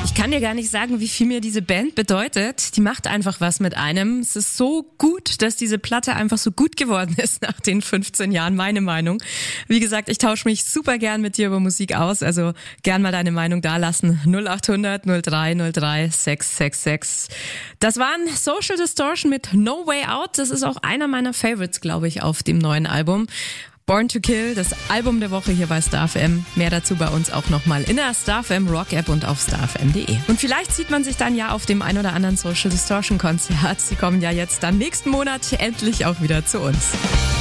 Ich kann dir gar nicht sagen, wie viel mir diese Band bedeutet. Die macht einfach was mit einem. Es ist so gut, dass diese Platte einfach so gut geworden ist nach den 15 Jahren, meine Meinung. Wie gesagt, ich tausche mich super gern mit dir über Musik aus, also gern mal deine Meinung dalassen. 0800 03 03 666. Das waren Social Distortion mit No Way Out. Das ist auch einer meiner Favorites, glaube ich, auf dem neuen Album. Born to Kill, das Album der Woche hier bei StarFM. Mehr dazu bei uns auch nochmal in der StarFM Rock App und auf starfm.de. Und vielleicht sieht man sich dann ja auf dem ein oder anderen Social Distortion Konzert. Sie kommen ja jetzt dann nächsten Monat endlich auch wieder zu uns.